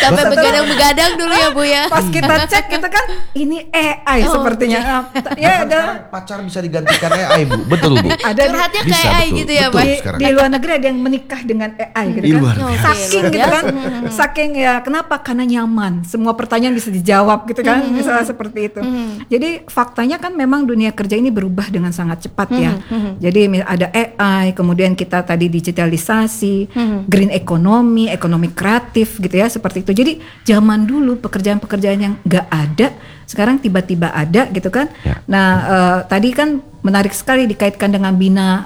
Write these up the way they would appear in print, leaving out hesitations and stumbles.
Sampai begadang-begadang dulu ya Bu ya. Pas kita cek kita kan ini AI sepertinya. Ya ada pacar bisa digantikan AI Bu. Betul Bu. Ada curhatnya ke Bisa, AI betul. gitu ya Betul. Pak. di luar negeri ada yang menikah dengan AI gitu Di kan. luar negeri. Saking Oke, gitu luar kan. Saking ya kenapa? Karena nyaman. Semua pertanyaan bisa dijawab gitu kan. Misalnya seperti itu. Jadi faktanya kan memang dunia kerja ini berubah dengan sangat cepat ya. Jadi ada AI, kemudian kita tadi digitalisasi, green economy, ekonomi kreatif gitu ya, seperti itu. Jadi zaman dulu pekerjaan-pekerjaan yang nggak ada, sekarang tiba-tiba ada gitu kan. Ya. Nah tadi kan menarik sekali dikaitkan dengan bina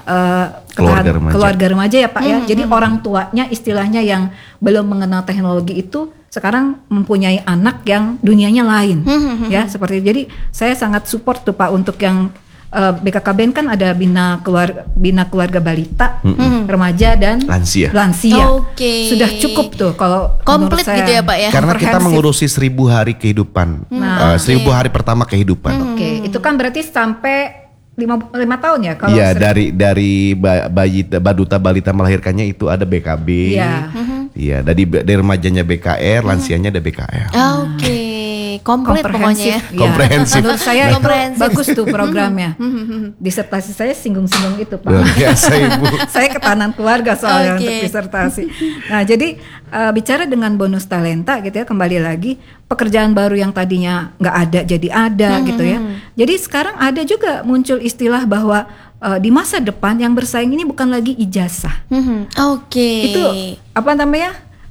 keluarga remaja ya Pak ya. Jadi orang tuanya istilahnya yang belum mengenal teknologi itu sekarang mempunyai anak yang dunianya lain ya seperti itu. Jadi saya sangat support tuh Pak untuk yang BKKBN kan ada bina keluarga balita, remaja dan Lansia. Oke. Sudah cukup tuh kalau komplit menurut saya. gitu ya Pak ya. Karena kita Komprehensif. mengurusi 1000 hari kehidupan, 1000 hari pertama kehidupan. Oke, itu kan berarti sampai 5 tahun ya kalau Iya, dari bayi baduta balita melahirkannya itu ada BKB. Iya. Iya, dari remajanya BKR, lansianya ada BKR. Oke, komplit pokoknya ya. Iya. Komprehensif. Menurut saya itu Komprehensif. bagus tuh programnya. Disertasi saya singgung-singgung itu Pak. Luar biasa Ibu. Saya ketahanan keluarga soalnya Oke. untuk disertasi. Nah jadi bicara dengan bonus talenta gitu ya, kembali lagi pekerjaan baru yang tadinya nggak ada jadi ada gitu ya. Jadi sekarang ada juga muncul istilah bahwa di masa depan yang bersaing ini bukan lagi ijazah. Oke. Itu apa namanya?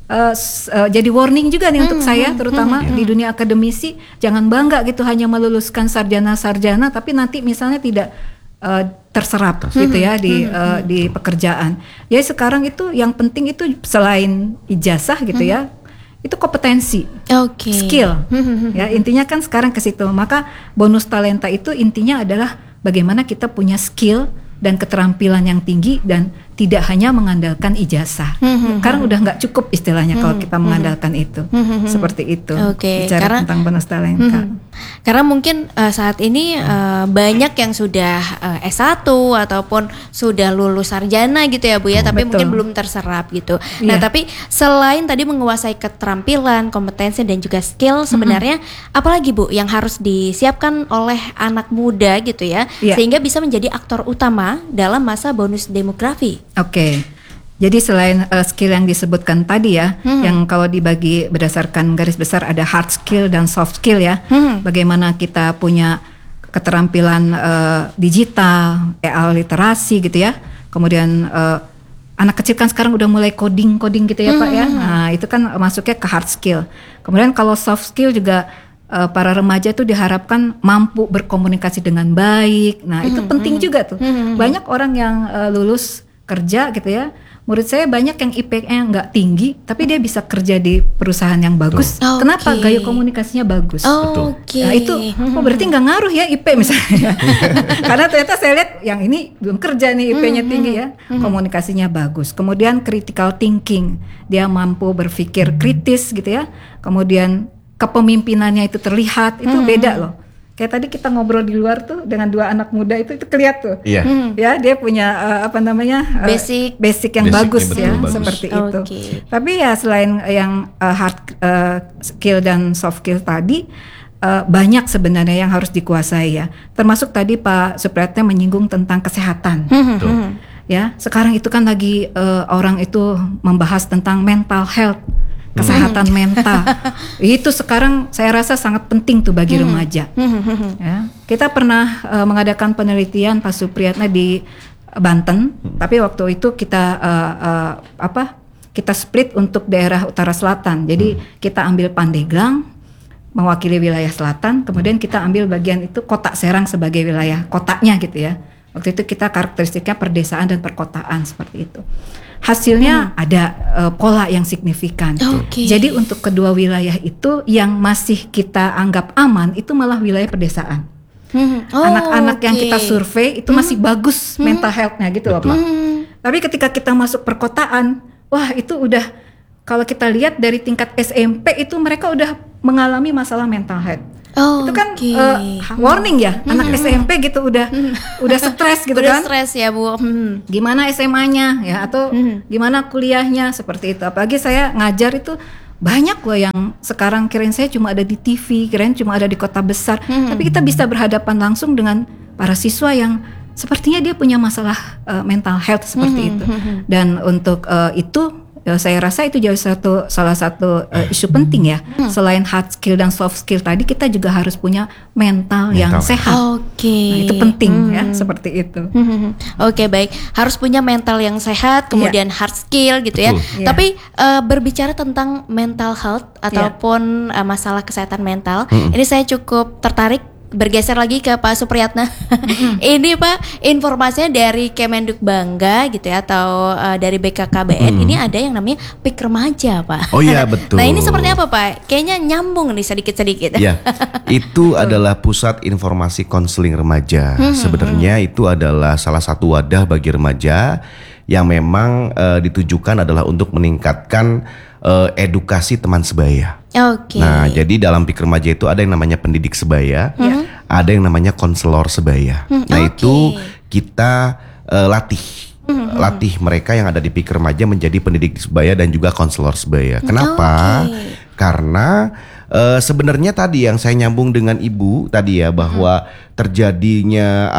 Jadi warning juga nih untuk saya terutama di dunia akademisi, jangan bangga gitu hanya meluluskan sarjana-sarjana tapi nanti misalnya tidak terserap gitu ya di pekerjaan. Jadi sekarang itu yang penting itu selain ijazah gitu ya, itu kompetensi, skill. Ya intinya kan sekarang ke situ. Maka bonus talenta itu intinya adalah bagaimana kita punya skill dan keterampilan yang tinggi dan tidak hanya mengandalkan ijazah. Sekarang udah nggak cukup istilahnya kalau kita mengandalkan itu. Seperti itu. Oke, Bicara tentang bonus talenta. Karena mungkin saat ini banyak yang sudah S1 ataupun sudah lulus sarjana gitu ya Bu ya, tapi Betul. mungkin belum terserap gitu. Nah, Iya. tapi selain tadi menguasai keterampilan, kompetensi dan juga skill, sebenarnya apalagi Bu yang harus disiapkan oleh anak muda gitu ya, Iya. sehingga bisa menjadi aktor utama dalam masa bonus demografi. Oke. Jadi selain skill yang disebutkan tadi ya, yang kalau dibagi berdasarkan garis besar ada hard skill dan soft skill ya. Bagaimana kita punya keterampilan digital, literasi gitu ya. Kemudian anak kecil kan sekarang udah mulai coding gitu ya Pak ya. Nah itu kan masuknya ke hard skill. Kemudian kalau soft skill juga para remaja tuh diharapkan mampu berkomunikasi dengan baik. Nah itu penting juga tuh. Banyak orang yang lulus kerja gitu ya, menurut saya banyak yang IP-nya nggak tinggi tapi dia bisa kerja di perusahaan yang bagus. Kenapa? Gaya komunikasinya bagus. Oke. Nah itu berarti nggak ngaruh ya IP misalnya. Karena ternyata saya lihat yang ini belum kerja nih IP-nya tinggi ya, komunikasinya bagus. Kemudian critical thinking, dia mampu berpikir kritis gitu ya. Kemudian kepemimpinannya itu terlihat, itu beda loh. Kayak tadi kita ngobrol di luar tuh dengan dua anak muda itu kelihatan tuh. Iya. Ya dia punya basic yang bagus ya, bagus. seperti itu. Oke. Tapi ya selain yang hard skill dan soft skill tadi, banyak sebenarnya yang harus dikuasai ya. Termasuk tadi Pak Supriyatna menyinggung tentang kesehatan. Ya, sekarang itu kan lagi orang itu membahas tentang mental health, kesehatan mental. Itu sekarang saya rasa sangat penting tuh bagi remaja. Ya, kita pernah mengadakan penelitian Pak Supriyatna di Banten, tapi waktu itu kita kita split untuk daerah utara selatan. Jadi kita ambil Pandeglang mewakili wilayah selatan, kemudian kita ambil bagian itu Kota Serang sebagai wilayah kotanya gitu ya. Waktu itu kita karakteristiknya perdesaan dan perkotaan seperti itu. Hasilnya ada pola yang signifikan. Jadi untuk kedua wilayah itu yang masih kita anggap aman itu malah wilayah pedesaan. Anak-anak yang kita survei itu masih bagus mental health-nya gitu loh Pak. Tapi ketika kita masuk perkotaan, wah itu udah kalau kita lihat dari tingkat SMP itu mereka udah mengalami masalah mental health. Itu kan warning ya, anak SMP gitu udah stres gitu udah kan. Stres ya Bu. Gimana SMA-nya ya atau gimana kuliahnya seperti itu. Apalagi saya ngajar itu banyak loh yang sekarang kirain saya cuma ada di TV, kirain cuma ada di kota besar, tapi kita bisa berhadapan langsung dengan para siswa yang sepertinya dia punya masalah mental health seperti itu. Dan untuk itu saya rasa itu jadi salah satu isu penting ya. Selain hard skill dan soft skill tadi, kita juga harus punya mental yang sehat. Nah, itu penting ya, seperti itu. Oke, baik. Harus punya mental yang sehat, kemudian hard skill gitu ya. Tapi berbicara tentang mental health ataupun masalah kesehatan mental, ini saya cukup tertarik. Bergeser lagi ke Pak Supriyatna. Ini Pak, informasinya dari Kemenduk Bangga gitu ya, atau dari BKKBN. Ini ada yang namanya PIK Remaja Pak. Oh iya, betul. Nah ini seperti apa Pak? Kayaknya nyambung nih sedikit-sedikit. Ya, itu adalah Pusat Informasi Konseling Remaja. Sebenarnya itu adalah salah satu wadah bagi remaja yang memang ditujukan adalah untuk meningkatkan edukasi teman sebaya. Nah, jadi dalam PIK Remaja itu ada yang namanya pendidik sebaya, ada yang namanya konselor sebaya. Nah, itu kita latih mereka yang ada di PIK Remaja menjadi pendidik sebaya dan juga konselor sebaya. Kenapa? Karena sebenarnya tadi yang saya nyambung dengan Ibu tadi ya, bahwa terjadinya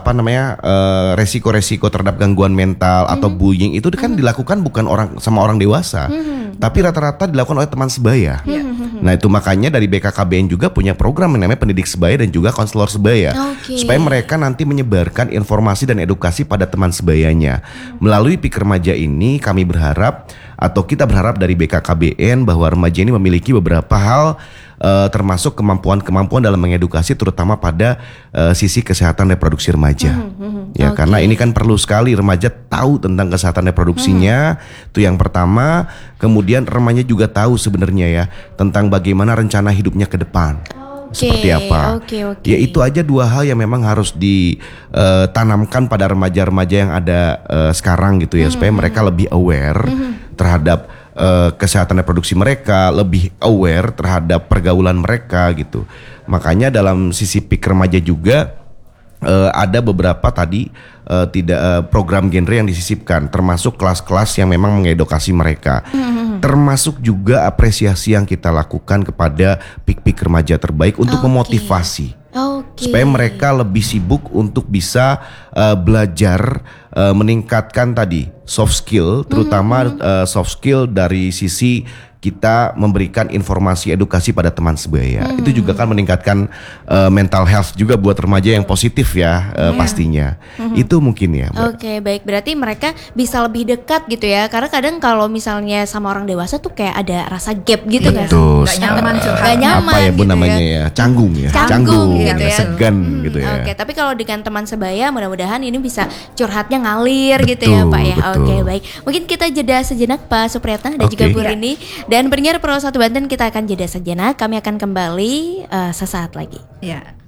resiko-resiko terhadap gangguan mental atau bullying itu kan dilakukan bukan sama orang dewasa, tapi rata-rata dilakukan oleh teman sebaya. Nah, itu makanya dari BKKBN juga punya program yang namanya pendidik sebaya dan juga konselor sebaya, supaya mereka nanti menyebarkan informasi dan edukasi pada teman sebayanya. Melalui PIK Remaja ini kami berharap, atau kita berharap dari BKKBN, bahwa remaja ini memiliki beberapa hal, termasuk kemampuan dalam mengedukasi, terutama pada sisi kesehatan reproduksi remaja. Karena ini kan perlu sekali remaja tahu tentang kesehatan reproduksinya. Itu yang pertama. Kemudian remaja juga tahu sebenarnya ya tentang bagaimana rencana hidupnya ke depan. Seperti apa? Ya, itu aja dua hal yang memang harus ditanamkan pada remaja-remaja yang ada sekarang gitu ya, supaya mereka lebih aware terhadap kesehatan reproduksi mereka, lebih aware terhadap pergaulan mereka gitu. Makanya dalam sisi PIK Remaja juga ada beberapa tadi program genre yang disisipkan, termasuk kelas-kelas yang memang mengedukasi mereka. Termasuk juga apresiasi yang kita lakukan kepada PIK-PIK Remaja terbaik untuk memotivasi. Supaya mereka lebih sibuk untuk bisa belajar, meningkatkan tadi soft skill, terutama soft skill dari sisi kita memberikan informasi edukasi pada teman sebaya. Itu juga kan meningkatkan mental health juga buat remaja yang positif ya, pastinya. Itu mungkin ya, Mbak. Oke, baik. Berarti mereka bisa lebih dekat gitu ya. Karena kadang kalau misalnya sama orang dewasa tuh kayak ada rasa gap gitu kan. Gak nyaman curhat. Gak nyaman apa ya Bu gitu namanya ya? Canggung ya. Canggung gitu ya. Segan gitu ya. Oke, tapi kalau dengan teman sebaya mudah-mudahan ini bisa curhatnya ngalir gitu ya Pak ya. Oke, baik. Mungkin kita jeda sejenak Pak Supriyatna dan juga Bu Rini. Dan pendengar Pro 1 Banten, kita akan jeda sejenak. Kami akan kembali sesaat lagi. Ya.